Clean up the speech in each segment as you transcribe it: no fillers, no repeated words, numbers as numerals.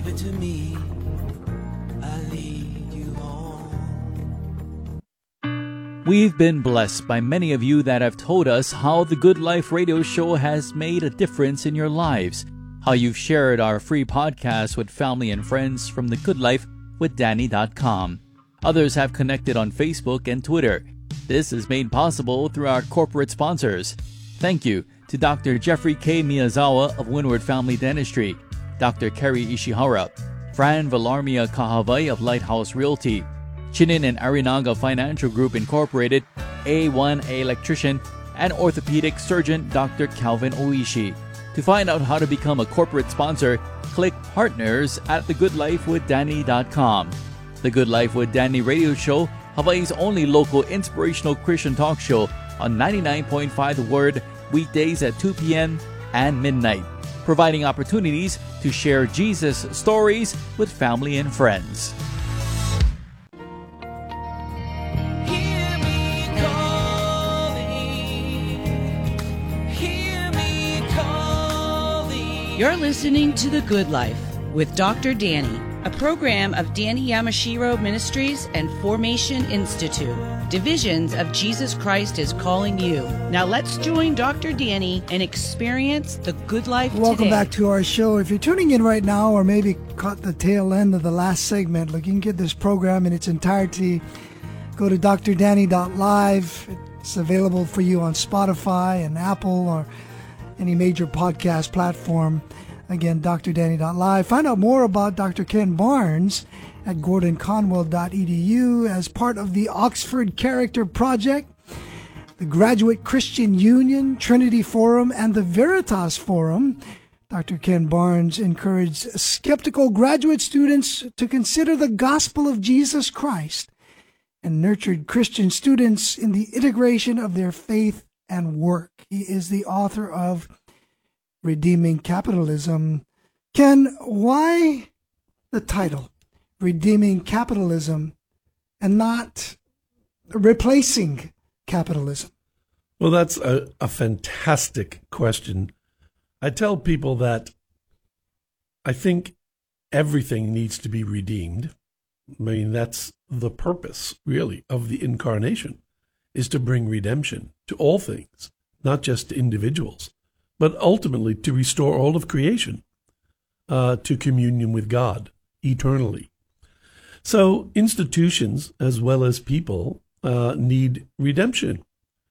Give it to me, I lead you on. We've been blessed by many of you that have told us how the Good Life radio show has made a difference in your lives, how you've shared our free podcast with family and friends from the goodlifewithdanny.com. Others have connected on Facebook and Twitter. This is made possible through our corporate sponsors. Thank you to Dr. Jeffrey K. Miyazawa of Windward Family Dentistry, Dr. Kerry Ishihara, Fran Villarmia Kahavai of Lighthouse Realty, Chinin and Arinaga Financial Group Incorporated, A1 Electrician, and orthopedic surgeon Dr. Calvin Oishi. To find out how to become a corporate sponsor, click Partners at thegoodlifewithdanny.com. The Good Life with Danny radio show, Hawaii's only local inspirational Christian talk show on 99.5 The Word, weekdays at 2 p.m. and midnight, providing opportunities to share Jesus stories with family and friends. You're listening to The Good Life with Dr. Danny, a program of Danny Yamashiro Ministries and Formation Institute. Divisions of Jesus Christ is calling you. Now let's join Dr. Danny and experience the good life today. Welcome back to our show. If you're tuning in right now or maybe caught the tail end of the last segment, look, you can get this program in its entirety. Go to drdanny.live. It's available for you on Spotify and Apple or any major podcast platform. Again, drdanny.live. Find out more about Dr. Ken Barnes at gordonconwell.edu as part of the Oxford Character Project, the Graduate Christian Union, Trinity Forum, and the Veritas Forum. Dr. Ken Barnes encouraged skeptical graduate students to consider the gospel of Jesus Christ and nurtured Christian students in the integration of their faith and work. He is the author of Redeeming Capitalism. Ken, why the title, Redeeming Capitalism, and not Replacing Capitalism? Well, that's a fantastic question. I tell people that I think everything needs to be redeemed. I mean, that's the purpose, really, of the incarnation, is to bring redemption to all things, not just to individuals, but ultimately to restore all of creation to communion with God eternally. So institutions, as well as people, need redemption.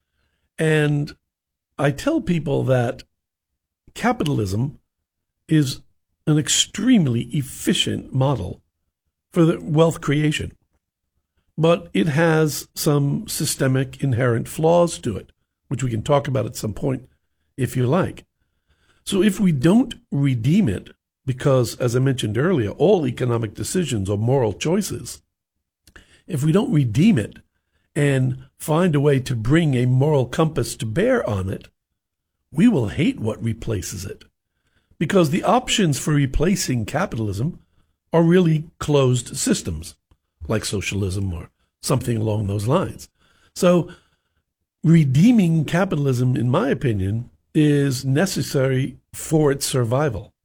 And I tell people that capitalism is an extremely efficient model for the wealth creation, but it has some systemic inherent flaws to it, which we can talk about at some point if you like. So if we don't redeem it, because as I mentioned earlier, all economic decisions are moral choices, if we don't redeem it and find a way to bring a moral compass to bear on it, we will hate what replaces it. Because the options for replacing capitalism are really closed systems, like socialism or something along those lines. So redeeming capitalism, in my opinion, is necessary for its survival.